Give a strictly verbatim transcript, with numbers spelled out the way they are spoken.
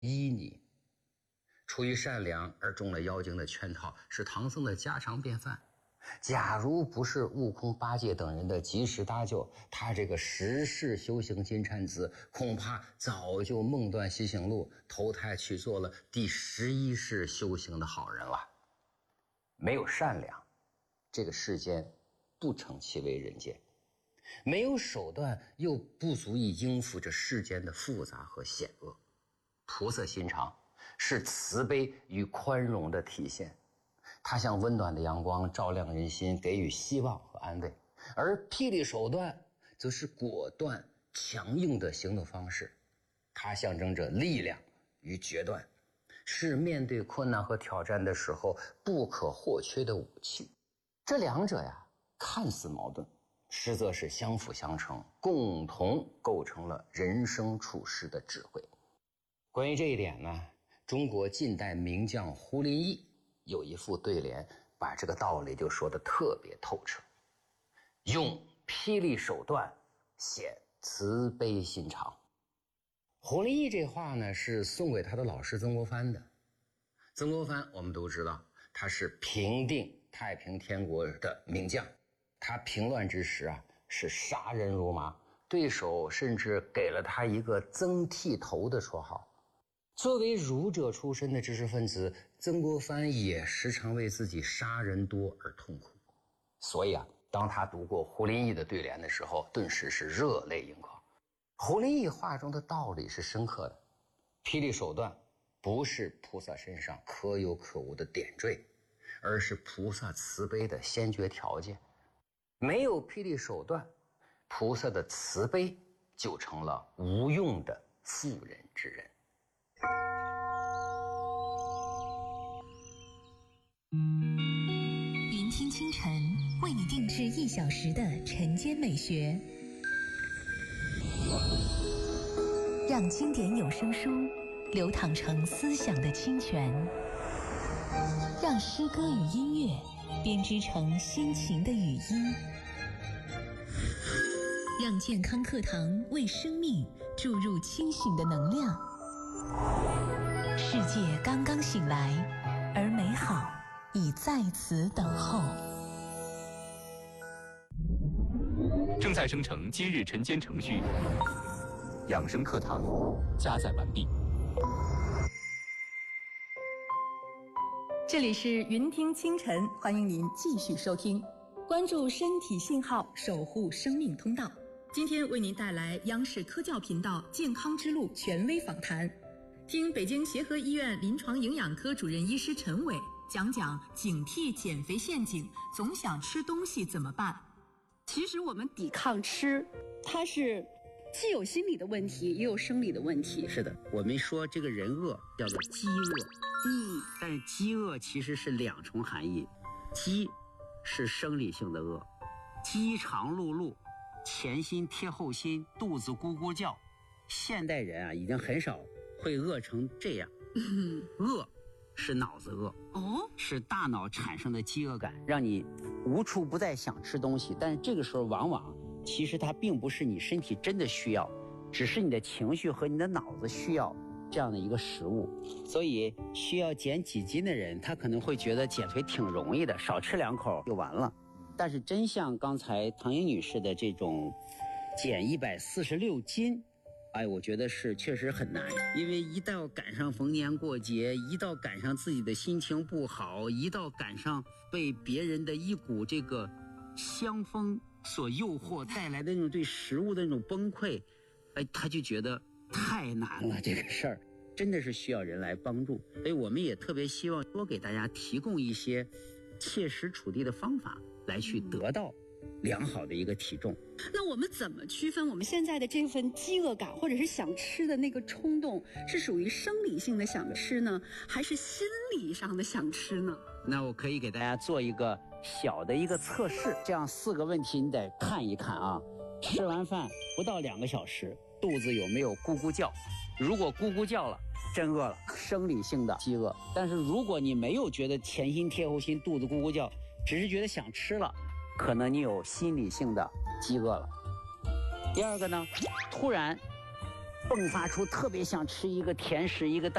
依你。出于善良而中了妖精的圈套，是唐僧的家常便饭。假如不是悟空、八戒等人的及时搭救，他这个十世修行金蝉子恐怕早就梦断西行路，投胎去做了第十一世修行的好人了。没有善良，这个世间不成其为人间；没有手段，又不足以应付这世间的复杂和险恶。菩萨心肠是慈悲与宽容的体现，它像温暖的阳光，照亮人心，给予希望和安慰。而霹雳手段则是果断强硬的行动方式，它象征着力量与决断，是面对困难和挑战的时候不可或缺的武器。这两者呀，看似矛盾，实则是相辅相成，共同构成了人生处世的智慧。关于这一点呢，中国近代名将胡林翼有一副对联，把这个道理就说得特别透彻：用霹雳手段，显慈悲心肠。胡林翼这话呢，是送给他的老师曾国藩的。曾国藩我们都知道，他是平定太平天国的名将，他平乱之时啊，是杀人如麻，对手甚至给了他一个曾剃头的绰号。作为儒者出身的知识分子，曾国藩也时常为自己杀人多而痛苦。所以啊，当他读过胡林翼的对联的时候，顿时是热泪盈眶。胡林翼话中的道理是深刻的，霹雳手段不是菩萨身上可有可无的点缀，而是菩萨慈悲的先决条件。没有霹雳手段，菩萨的慈悲就成了无用的妇人之仁。 云听清晨为你定制一小时的晨间美学，让经典有声书流淌成思想的清泉，让诗歌与音乐编织成心情的语音，让健康课堂为生命注入清醒的能量。世界刚刚醒来，而美好已在此等候。 正在生成今日晨间程序，养生课堂加载完毕。 这里是云听清晨，欢迎您继续收听，关注身体信号，守护生命通道。今天为您带来央视科教频道健康之路权威访谈，听北京协和医院临床营养科主任医师陈伟讲讲警惕减肥陷阱，总想吃东西怎么办？ 其实我们抵抗吃，它是既有心理的问题，也有生理的问题。 是的，我们说这个人饿叫做饥饿， 嗯， 但是饥饿其实是两重含义，饥是生理性的饿，饥肠辘辘，前心贴后心，肚子咕咕叫。现代人啊，已经很少会饿成这样。 嗯、 饿是脑子饿， 哦， 是大脑产生的饥饿感，让你无处不在想吃东西。但是这个时候往往其实它并不是你身体真的需要，只是你的情绪和你的脑子需要这样的一个食物。所以需要减几斤的人，他可能会觉得减肥挺容易的，少吃两口就完了。但是真像刚才唐英女士的这种减一百四十六斤，哎，我觉得是确实很难。因为一到赶上逢年过节，一到赶上自己的心情不好，一到赶上被别人的一股这个香风所诱惑带来的那种对食物的那种崩溃，哎，他就觉得太难了，这个事儿真的是需要人来帮助。所以我们也特别希望多给大家提供一些切实处地的方法，来去得到良好的一个体重。 那我们怎么区分我们现在的这份饥饿感或者是想吃的那个冲动，是属于生理性的想吃呢，还是心理上的想吃呢？ 那我可以给大家做一个小的一个测试，这样四个问题你得看一看啊。吃完饭不到两个小时，肚子有没有咕咕叫？如果咕咕叫了，真饿了，生理性的饥饿。但是如果你没有觉得前心贴后心，肚子咕咕叫，只是觉得想吃了，可能你有心理性的饥饿了。第二个呢，突然迸发出特别想吃一个甜食一个蛋